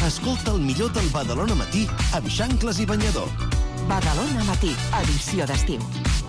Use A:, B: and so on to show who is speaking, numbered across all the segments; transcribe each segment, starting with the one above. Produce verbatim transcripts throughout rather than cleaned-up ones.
A: Escolta el millor del Badalona Matí amb Xancles i Banyador.
B: Badalona Matí, edició d'estiu.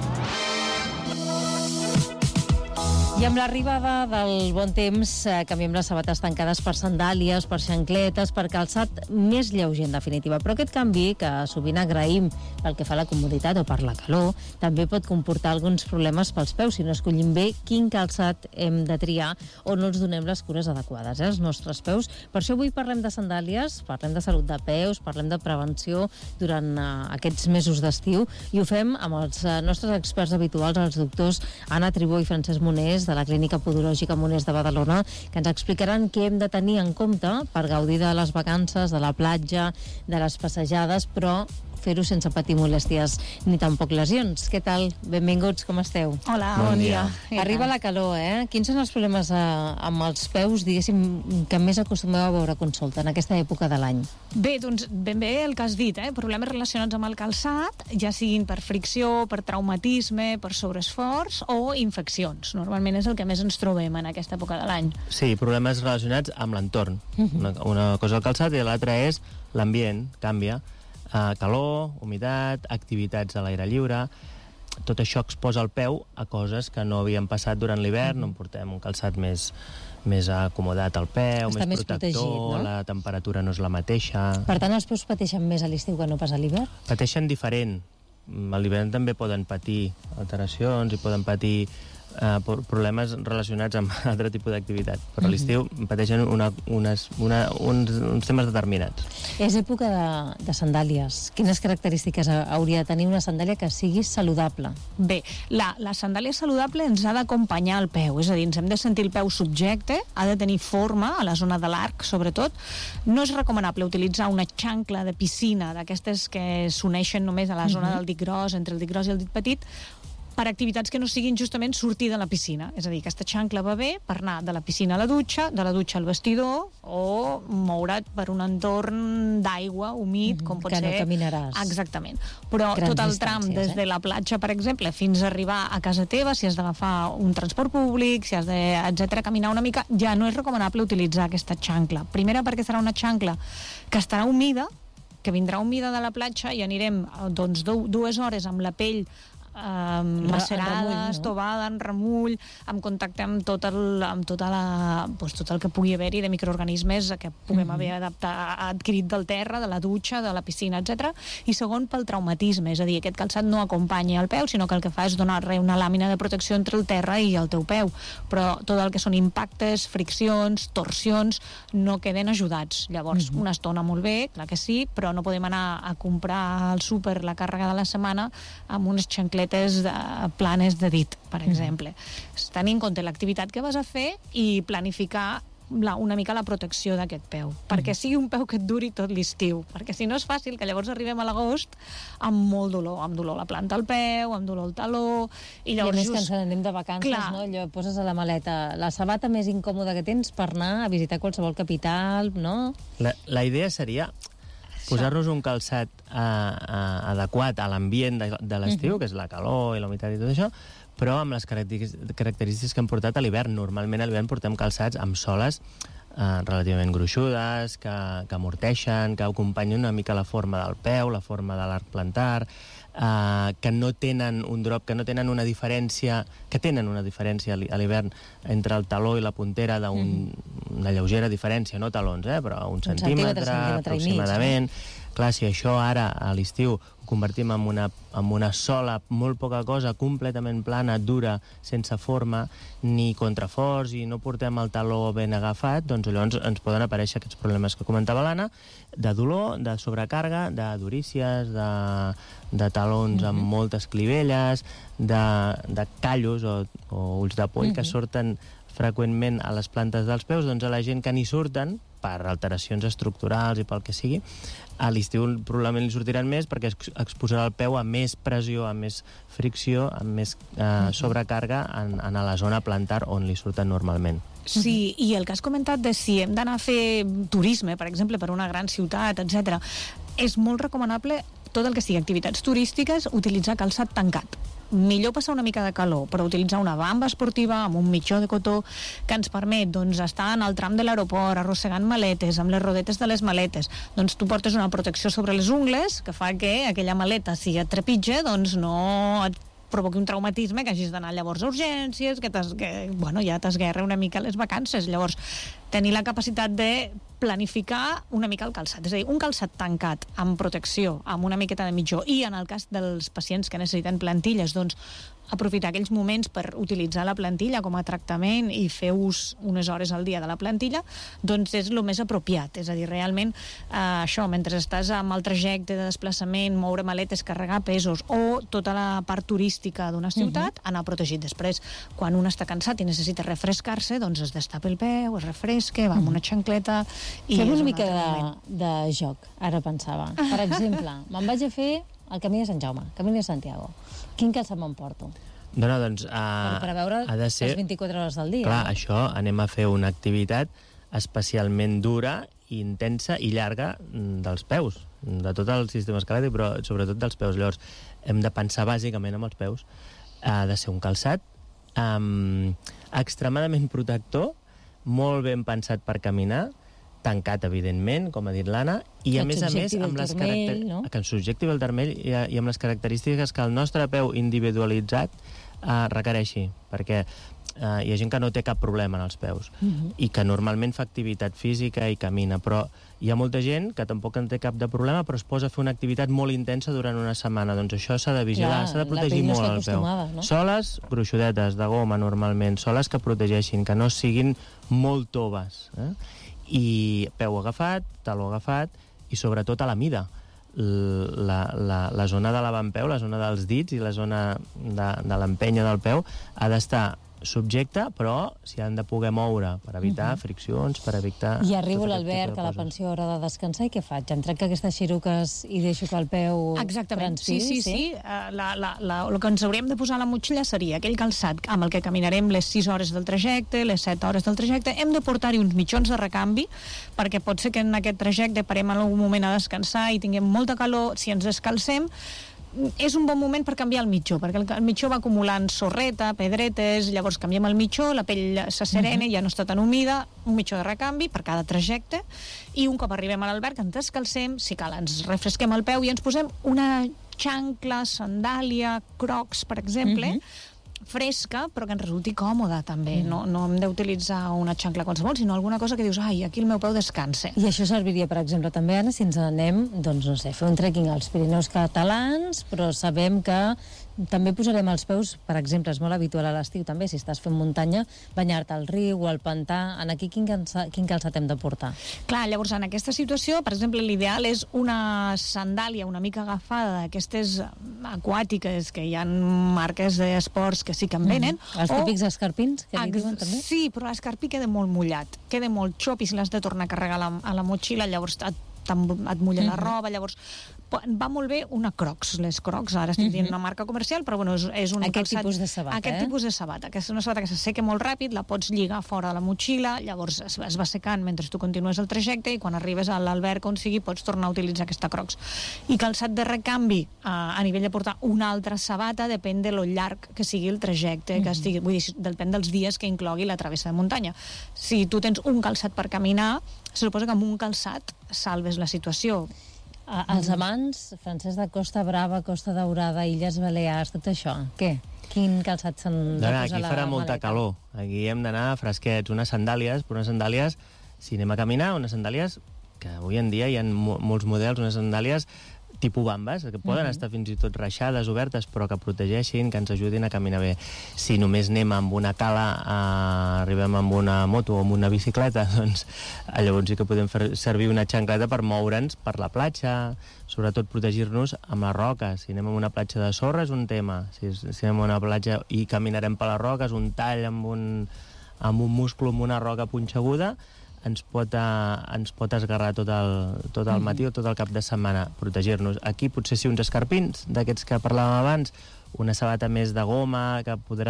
C: I amb l'arribada del bon temps eh, canviem les sabates tancades per sandàlies, per xancletes, per calçat més lleuger, en definitiva. Però aquest canvi, que sovint agraïm pel que fa a la comoditat o per la calor, també pot comportar alguns problemes pels peus si no escollim bé quin calçat hem de triar o no els donem les cures adequades, eh, als nostres peus. Per això avui parlem de sandàlies, parlem de salut de peus, parlem de prevenció durant eh, aquests mesos d'estiu, i ho fem amb els eh, nostres experts habituals, els doctors Anna Tribó i Francesc Monés, de la Clínica Podològica Monés de Badalona, que ens explicaran què hem de tenir en compte per gaudir de les vacances, de la platja, de les passejades, però fer-ho sense patir molèsties ni tampoc lesions. Què tal? Benvinguts, com esteu?
D: Hola, bon, bon dia. dia.
C: Arriba la calor, eh? Quins són els problemes eh, amb els peus, diguéssim, que més acostumeu a veure consulta en aquesta època de l'any?
D: Bé, doncs ben bé el que has dit, eh? Problemes relacionats amb el calçat, ja siguin per fricció, per traumatisme, per sobreesforç o infeccions. Normalment és el que més ens trobem en aquesta època de l'any.
E: Sí, problemes relacionats amb l'entorn. Uh-huh. Una, una cosa el calçat i l'altra és l'ambient, canvia. Uh, calor, humitat, activitats a l'aire lliure, tot això exposa el peu a coses que no havien passat durant l'hivern, on portem un calçat més, més acomodat al peu,
C: Està
E: més
C: més
E: protector,
C: protegit, no?
E: La temperatura no és la mateixa.
C: Per tant, els peus pateixen més a l'estiu que no pas a l'hivern?
E: Pateixen diferent. A l'hivern també poden patir alteracions i poden patir Uh, problemes relacionats amb altre tipus d'activitat, però a l'estiu pateixen una, unes, una, uns, uns temes determinats.
C: És època de, de sandàlies. Quines característiques hauria de tenir una sandàlia que sigui saludable?
D: Bé, la, la sandàlia saludable ens ha d'acompanyar el peu, és a dir, ens hem de sentir el peu subjecte, ha de tenir forma a la zona de l'arc, sobretot. No és recomanable utilitzar una xancla de piscina, d'aquestes que s'uneixen només a la zona uh-huh. del dit gros, entre el dit gros i el dit petit, per activitats que no siguin justament sortir de la piscina. És a dir, aquesta xancla va bé per anar de la piscina a la dutxa, de la dutxa al vestidor, o moure't per un entorn d'aigua humit, mm-hmm, com pot
C: que
D: ser...
C: Que no caminaràs.
D: Exactament. Però
C: Grans
D: tot el tram, des de
C: eh?
D: la platja, per exemple, fins a arribar a casa teva, si has d'agafar un transport públic, si has de, etcètera, caminar una mica, ja no és recomanable utilitzar aquesta xancla. Primera, perquè serà una xancla que estarà humida, que vindrà humida de la platja i anirem doncs, dues hores amb la pell Um, macerada, estovada, en remull, en contacte amb tot el, amb tota la, doncs, tot el que pugui haver-hi de microorganismes que puguem mm-hmm. haver adaptat, adquirit del terra, de la dutxa, de la piscina, etcètera. I segon, pel traumatisme, és a dir, aquest calçat no acompanya el peu, sinó que el que fa és donar-li una làmina de protecció entre el terra i el teu peu, però tot el que són impactes, friccions, torsions, no queden ajudats. Llavors, mm-hmm. una estona molt bé, clar que sí, però no podem anar a comprar al súper la càrrega de la setmana amb unes xancletes de planes de dit, per exemple. Mm. Tenir en compte l'activitat que vas a fer i planificar la, una mica la protecció d'aquest peu, mm. perquè sigui un peu que et duri tot l'estiu, perquè si no és fàcil que llavors arribem a l'agost amb molt dolor, amb dolor a la planta del peu, amb dolor al taló, i llavors...
C: I a més
D: just...
C: que ens n'anem de vacances, clar. No? Allò, poses a la maleta la sabata més incòmoda que tens per anar a visitar qualsevol capital, no?
E: La, la idea seria posar-nos un calçat uh, uh, adequat a l'ambient de, de l'estiu, uh-huh. que és la calor i la humitat i tot això, però amb les característiques que hem portat a l'hivern. Normalment a l'hivern portem calçats amb soles uh, relativament gruixudes, que, que amorteixen, que acompanyen una mica la forma del peu, la forma de l'arc plantar, Uh, que no tenen un drop, que no tenen una diferència, que tenen una diferència a l'hivern entre el taló i la puntera d'una mm-hmm. lleugera diferència, no talons, eh, però un, un centímetre, centímetre aproximadament. Mig, eh? Clar, si això ara a l'estiu ho convertim en una, en una sola, molt poca cosa, completament plana, dura, sense forma, ni contraforts, i no portem el taló ben agafat, doncs llavors ens poden aparèixer aquests problemes que comentava l'Anna, de dolor, de sobrecàrrega, de durícies, de, de talons mm-hmm. amb moltes clivelles, de, de callos o, o ulls de poll mm-hmm. que surten freqüentment a les plantes dels peus. Doncs a la gent que n'hi surten, per alteracions estructurals i pel que sigui, a l'estiu probablement li sortiran més perquè exposarà el peu a més pressió, a més fricció, a més eh, sobrecàrrega en, en la zona plantar on li surten normalment.
D: Sí, i el que has comentat de si hem d'anar a fer turisme, per exemple, per una gran ciutat, etcètera, és molt recomanable tot el que sigui activitats turístiques, utilitzar calçat tancat. millor passar una mica de calor, però utilitzar una bamba esportiva amb un mitjó de cotó que ens permet doncs, estar en el tram de l'aeroport, arrossegant maletes, amb les rodetes de les maletes. Doncs tu portes una protecció sobre les ungles que fa que aquella maleta, si et trepitja, doncs no et provoqui un traumatisme, que hagis d'anar llavors a urgències, que, que bueno, ja t'esguerra una mica les vacances. Llavors, tenir la capacitat de planificar una mica el calçat. És a dir, un calçat tancat, amb protecció, amb una miqueta de mitjó, i en el cas dels pacients que necessiten plantilles, doncs aprofitar aquells moments per utilitzar la plantilla com a tractament i fer ús unes hores al dia de la plantilla, doncs és el més apropiat. És a dir, realment, eh, això, mentre estàs amb el trajecte de desplaçament, moure maletes, carregar pesos, o tota la part turística d'una ciutat, uh-huh. anar protegit. Després, quan un està cansat i necessita refrescar-se, doncs es destapa el peu, es refresca, va amb una xancleta... I
C: fem una mica de, de joc, ara pensava. Per exemple, me'n vaig a fer el Camí de Sant Jaume, Camí de Santiago. Quin calçat m'emporto?
E: No, no, doncs... Uh,
C: per, per veure
E: ha de ser,
C: les vint-i-quatre hores del dia.
E: Clar,
C: no?
E: Això, anem a fer una activitat especialment dura, intensa i llarga dels peus, de tot el sistema esquelètic, però sobretot dels peus. Llavors, hem de pensar bàsicament amb els peus. Ha de ser un calçat um, extremadament protector, molt ben pensat per caminar, tancat, evidentment, com ha dit l'Anna, i a més a més amb les característiques, no? Que ens subjecti el turmell i, i amb les característiques que el nostre peu individualitzat eh, requereixi, perquè eh, hi ha gent que no té cap problema en els peus uh-huh. i que normalment fa activitat física i camina, però hi ha molta gent que tampoc en té cap de problema, però es posa a fer una activitat molt intensa durant una setmana. Doncs això s'ha de vigilar, s'ha de protegir molt el peu. No? Soles gruixudetes de goma, normalment, soles que protegeixin, que no siguin molt toves, eh? I peu agafat, taló agafat, i sobretot a la mida. La, la, la zona de l'avantpeu, la zona dels dits i la zona de, de l'empenya del peu ha d'estar subjecte, però s'hi han de poder moure per evitar uh-huh. friccions, per evitar...
C: I arribo l'Albert a la pensió a hora de descansar i què faig? Em trenco aquestes xiruques i deixo que el peu
D: Exactament,
C: transpiri?
D: sí, sí, sí. sí. Uh, la, la, la, el que ens hauríem de posar a la motxilla seria aquell calçat amb el que caminarem les sis hores del trajecte, les set hores del trajecte. Hem de portar-hi uns mitjons de recanvi, perquè pot ser que en aquest trajecte parem en algun moment a descansar i tinguem molta calor. Si ens descalcem, és un bon moment per canviar el mitjó, perquè el mitjó va acumulant sorreta, pedretes, llavors canviem el mitjó, la pell s'asserena, uh-huh. ja no està tan humida, un mitjó de recanvi per cada trajecte, i un cop arribem a l'alberg ens descalcem, si cal ens refresquem el peu i ens posem una xancla, sandàlia, crocs, per exemple, uh-huh. fresca, però que ens resulti còmoda també. Mm. No, no hem d'utilitzar una xancla qualsevol, sinó alguna cosa que dius, ai, aquí el meu peu descansa.
C: I això serviria, per exemple, també, Anna, si ens anem, doncs, no sé, fer un trekking als Pirineus catalans, però sabem que també posarem els peus, per exemple, és molt habitual a l'estiu també, si estàs fent muntanya, banyar-te al riu o al pantà. En aquí quin calçat, quin calçat hem de portar?
D: Clar, llavors en aquesta situació, per exemple, l'ideal és una sandàlia una mica agafada d'aquestes aquàtiques, que hi ha marques d'esports que sí que en venen.
C: Mm. Els típics o... escarpins, que li diuen també?
D: Sí, però l'escarpí queda molt mullat, queda molt xop, i si l'has de tornar a carregar a la, a la motxilla, llavors et, et mulla la roba, llavors va molt bé una Crocs, les Crocs, ara estic dient una marca comercial, però bueno, és, és un
C: aquest
D: calçat...
C: tipus de sabata,
D: aquest
C: eh?
D: tipus de sabata, que és una sabata que s'asseca molt ràpid, la pots lligar fora de la motxilla, llavors es, es va secant mentre tu continues el trajecte, i quan arribes a l'alberg on sigui pots tornar a utilitzar aquesta Crocs. I calçat de recanvi, a, a nivell de portar una altra sabata, depèn de lo llarg que sigui el trajecte, que estigui, vull dir, depèn dels dies que inclogui la travessa de muntanya. Si tu tens un calçat per caminar, se suposa que amb un calçat salves la situació.
C: A, els amants, Francesc de Costa Brava, Costa Daurada, Illes Balears, tot això, què? Quin calçat s'han de posar a la maleta?
E: Aquí farà molta calor. Aquí hem d'anar fresquets. Unes sandàlies, però unes sandàlies, si anem a caminar, unes sandàlies que avui en dia hi ha mo molts models, unes sandàlies tipus bambes, que poden mm-hmm. estar fins i tot reixades, obertes, però que protegeixin, que ens ajudin a caminar bé. Si només anem amb una cala, eh, arribem amb una moto o amb una bicicleta, doncs llavors sí que podem fer servir una xancleta per moure'ns per la platja, sobretot protegir-nos amb les roques. Si anem a una platja de sorra és un tema, si, si anem a una platja i caminarem per les roques, un tall amb un, amb un musclo, amb una roca punxeguda, ens pot, uh, ens pot esgarrar tot el, tot el matí o tot el cap de setmana, protegir-nos. Aquí potser sí uns escarpins, d'aquests que parlàvem abans, una sabata més de goma, que podràs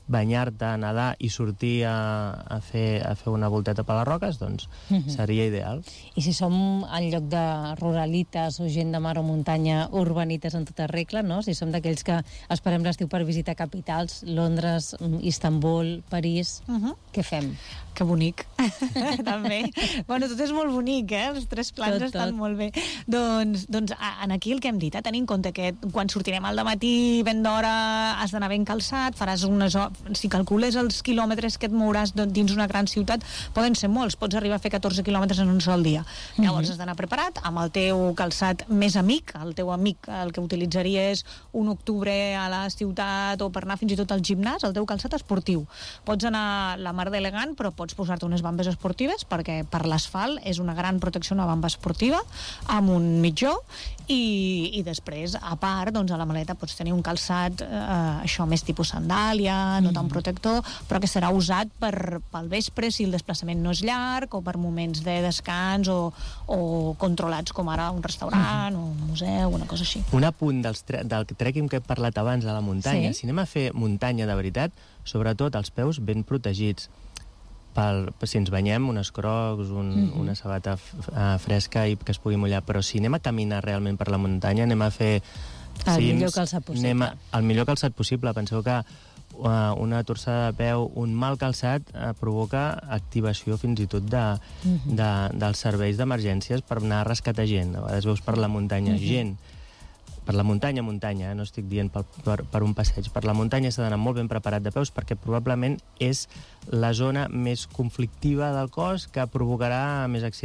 E: banyar-te, nedar i sortir a, a, fer, a fer una volteta per les roques, doncs uh-huh. seria ideal.
C: I si som, en lloc de ruralites o gent de mar o muntanya, urbanites en tota regla, no? Si som d'aquells que esperem l'estiu per visitar capitals, Londres, Istanbul, París, uh-huh. què fem?
D: Que bonic, també. Bueno, tot és molt bonic, eh? Els tres plans
C: tot,
D: estan
C: tot.
D: molt bé. Doncs, doncs en aquí el que hem dit, eh? Tenir en compte que quan sortirem al dematí ben d'hora has d'anar ben calçat, faràs unes hores, si calcules els quilòmetres que et mouràs dins una gran ciutat, poden ser molts, pots arribar a fer catorze quilòmetres en un sol dia. Mm-hmm. Llavors has d'anar preparat amb el teu calçat més amic, el teu amic, el que utilitzaries un octubre a la ciutat o per anar fins i tot al gimnàs, el teu calçat esportiu. Pots anar la mar d'elegant, però pots posar-te unes bambes esportives, perquè per l'asfalt és una gran protecció una bamba esportiva, amb un mitjó, i, i després, a part, doncs a la maleta pots tenir un calçat eh, això més tipus sandàlia, no tan protector, però que serà usat per, pel vespre si el desplaçament no és llarg, o per moments de descans o, o controlats, com ara un restaurant o un museu, una cosa així.
E: Un apunt dels tre del trekking que he parlat abans a la muntanya.
C: Sí?
E: Si anem a fer muntanya de veritat, sobretot els peus ben protegits. Pel, si ens banyem, unes crocs, un, mm-hmm. una sabata uh, fresca i que es pugui mullar, però si anem a caminar realment per la muntanya, anem a fer
C: el
E: cims,
C: millor calçat possible.
E: a, el millor calçat possible. Penseu que uh, una torçada de peu, un mal calçat, uh, provoca activació fins i tot de, mm-hmm. de, dels serveis d'emergències per anar a rescatar gent. A vegades veus per la muntanya mm-hmm. gent, per la muntanya, muntanya, eh? No estic dient per, per, per un passeig. Per la muntanya s'ha d'anar molt ben preparat de peus perquè probablement és la zona més conflictiva del cos que provocarà més accidents.